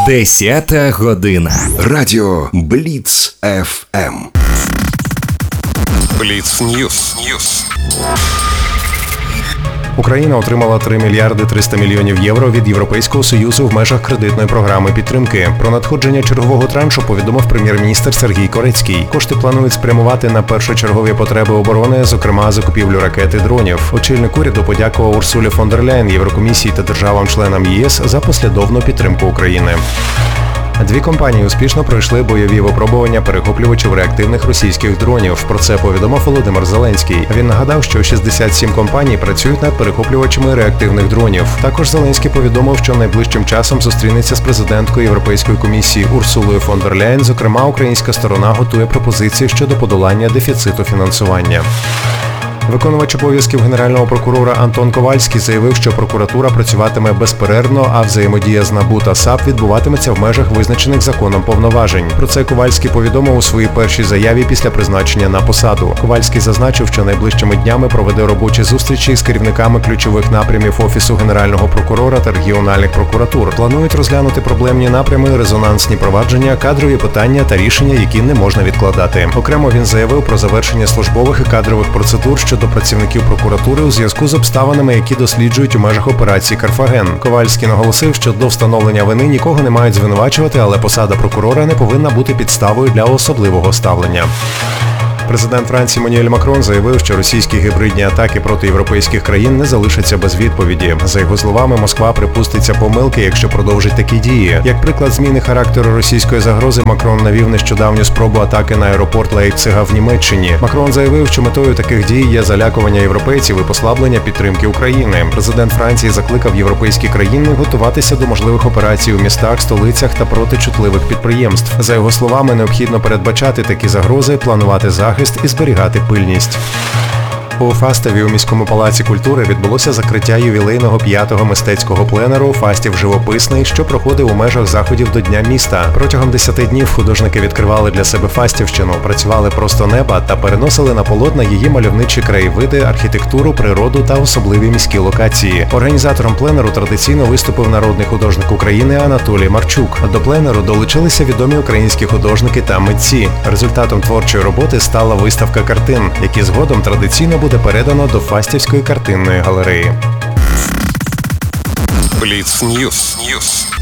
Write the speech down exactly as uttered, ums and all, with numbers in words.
Десята година. Радіо Бліц еф ем. Бліц Ньюс. Ньюс. Україна отримала три мільярди триста мільйонів євро від Європейського Союзу в межах кредитної програми підтримки. Про надходження чергового траншу повідомив прем'єр-міністр Сергій Корецький. Кошти планують спрямувати на першочергові потреби оборони, зокрема закупівлю ракет і дронів. Очільник уряду подякував Урсулі фон дер Ляєн, Єврокомісії та державам-членам ЄС за послідовну підтримку України. Дві компанії успішно пройшли бойові випробування перехоплювачів реактивних російських дронів. Про це повідомив Володимир Зеленський. Він нагадав, що шістдесят сім компаній працюють над перехоплювачами реактивних дронів. Також Зеленський повідомив, що найближчим часом зустрінеться з президенткою Європейської комісії Урсулою фон дер Ляєн. Зокрема, українська сторона готує пропозиції щодо подолання дефіциту фінансування. Виконувач обов'язків генерального прокурора Антон Ковальський заявив, що прокуратура працюватиме безперервно, а взаємодія з НАБУ та САП відбуватиметься в межах визначених законом повноважень. Про це Ковальський повідомив у своїй першій заяві після призначення на посаду. Ковальський зазначив, що найближчими днями проведе робочі зустрічі з керівниками ключових напрямів Офісу Генерального прокурора та регіональних прокуратур. Планують розглянути проблемні напрями, резонансні провадження, кадрові питання та рішення, які не можна відкладати. Окремо він заявив про завершення службових і кадрових процедур щодо працівників прокуратури у зв'язку з обставинами, які досліджують у межах операції «Карфаген». Ковальський наголосив, що до встановлення вини нікого не мають звинувачувати, але посада прокурора не повинна бути підставою для особливого ставлення. Президент Франції Еммануель Макрон заявив, що російські гібридні атаки проти європейських країн не залишаться без відповіді. За його словами, Москва припуститься помилки, якщо продовжить такі дії. Як приклад зміни характеру російської загрози, Макрон навів нещодавню спробу атаки на аеропорт Лейпцига в Німеччині. Макрон заявив, що метою таких дій є залякування європейців і послаблення підтримки України. Президент Франції закликав європейські країни готуватися до можливих операцій у містах, столицях та проти чутливих підприємств. За його словами, необхідно передбачати такі загрози, планувати захист і зберігати пильність. У Фастові у міському палаці культури відбулося закриття ювілейного п'ятого мистецького пленеру «Фастів живописний», що проходив у межах заходів до Дня міста. Протягом десяти днів художники відкривали для себе Фастівщину, працювали просто неба та переносили на полотна її мальовничі краєвиди, архітектуру, природу та особливі міські локації. Організатором пленеру традиційно виступив народний художник України Анатолій Марчук. До пленеру долучилися відомі українські художники та митці. Результатом творчої роботи стала виставка картин, які згодом традиційно буде передано до Фастівської картинної галереї. Бліц Ньюс. Ньюс.